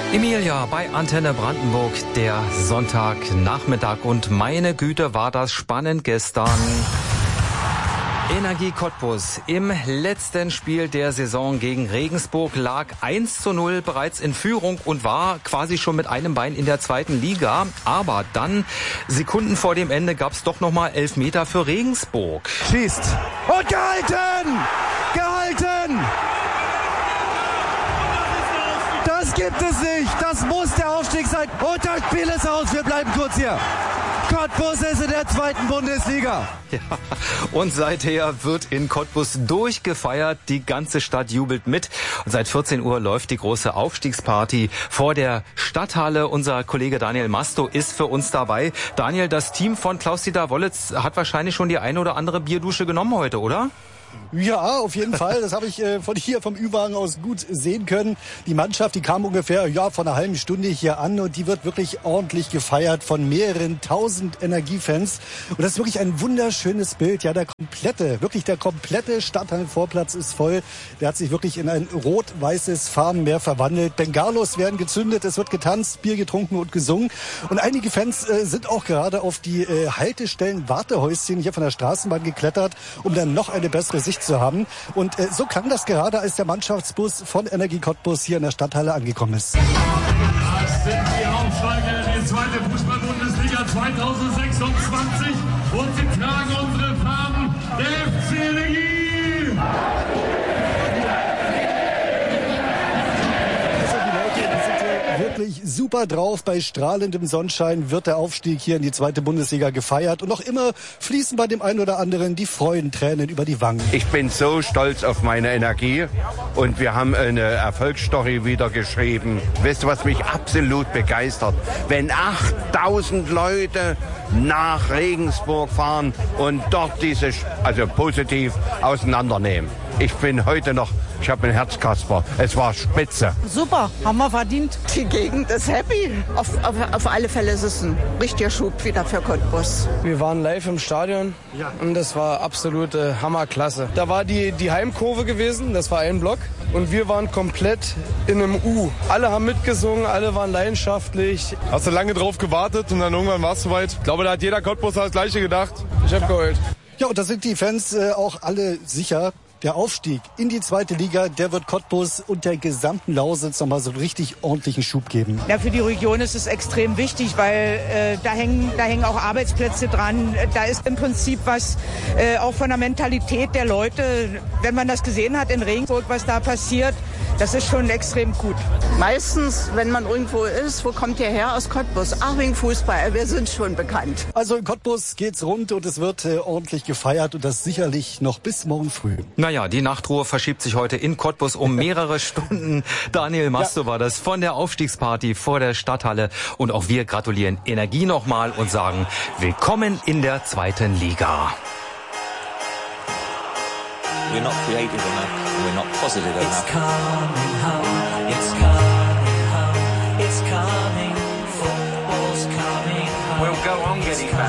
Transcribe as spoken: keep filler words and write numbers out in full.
Emilia bei Antenne Brandenburg, der Sonntagnachmittag. Und meine Güte, war das spannend gestern. Energie Cottbus im letzten Spiel der Saison gegen Regensburg lag eins zu null bereits in Führung und war quasi schon mit einem Bein in der zweiten Liga. Aber dann, Sekunden vor dem Ende, gab es doch nochmal Elfmeter für Regensburg. Schießt und gehalten! Gehalten! Das gibt es nicht. Das muss der Aufstieg sein. Und das Spiel ist aus. Wir bleiben kurz hier. Cottbus ist in der zweiten Bundesliga. Ja, und seither wird in Cottbus durchgefeiert. Die ganze Stadt jubelt mit. Und seit vierzehn Uhr läuft die große Aufstiegsparty vor der Stadthalle. Unser Kollege Daniel Masto ist für uns dabei. Daniel, das Team von Klaus-Dieter Wollitz hat wahrscheinlich schon die eine oder andere Bierdusche genommen heute, oder? Ja, auf jeden Fall. Das habe ich äh, von hier vom Ü-Wagen aus gut sehen können. Die Mannschaft, die kam ungefähr ja vor einer halben Stunde hier an und die wird wirklich ordentlich gefeiert von mehreren tausend Energiefans. Und das ist wirklich ein wunderschönes Bild. Ja, der komplette, wirklich der komplette Stadtteilvorplatz ist voll. Der hat sich wirklich in ein rot-weißes Farbenmeer verwandelt. Bengalos werden gezündet, es wird getanzt, Bier getrunken und gesungen. Und einige Fans äh, sind auch gerade auf die äh, Haltestellen, Wartehäuschen hier von der Straßenbahn geklettert, um dann noch eine bessere Sicht zu haben. Und äh, so klang das gerade, als der Mannschaftsbus von Energie Cottbus hier in der Stadthalle angekommen ist. Das sind die Aufsteiger in die zweite Fußball-Bundesliga zweitausendsechsundzwanzig und sie tragen unsere Farben, der F C Energie! Wirklich super drauf. Bei strahlendem Sonnenschein wird der Aufstieg hier in die zweite Bundesliga gefeiert. Und noch immer fließen bei dem einen oder anderen die Freudentränen über die Wangen. Ich bin so stolz auf meine Energie und wir haben eine Erfolgsstory wieder geschrieben. Weißt du, was mich absolut begeistert? Wenn achttausend Leute nach Regensburg fahren und dort diese, also positiv auseinandernehmen. Ich bin heute noch, ich habe ein Herzkasper. Es war spitze. Super, haben wir verdient. Die Gegend ist happy. Auf, auf, auf alle Fälle ist es ein richtiger Schub wieder für Cottbus. Wir waren live im Stadion ja. Und das war absolut äh, hammerklasse. Da war die, die Heimkurve gewesen, das war ein Block. Und wir waren komplett in einem U. Alle haben mitgesungen, alle waren leidenschaftlich. Hast du lange drauf gewartet und dann irgendwann war es soweit? Ich glaube, da hat jeder Cottbusser das Gleiche gedacht. Ich habe geheult. Ja, und da sind die Fans äh, auch alle sicher. Der Aufstieg in die zweite Liga, der wird Cottbus und der gesamten Lausitz nochmal so einen richtig ordentlichen Schub geben. Ja, für die Region ist es extrem wichtig, weil äh, da hängen, da hängen auch Arbeitsplätze dran. Da ist im Prinzip was äh, auch von der Mentalität der Leute, wenn man das gesehen hat in Regensburg, was da passiert, das ist schon extrem gut. Meistens, wenn man irgendwo ist, wo kommt ihr her? Aus Cottbus. Ach, wegen Fußball, wir sind schon bekannt. Also in Cottbus geht's rund und es wird äh, ordentlich gefeiert und das sicherlich noch bis morgen früh. Naja, die Nachtruhe verschiebt sich heute in Cottbus um mehrere Stunden. Daniel Masto ja. war das von der Aufstiegsparty vor der Stadthalle. Und auch wir gratulieren Energie nochmal und sagen willkommen in der zweiten Liga. We're not creative enough, we're not positive enough. It's coming home, it's coming home, it's coming, football's coming home. We'll go on getting back.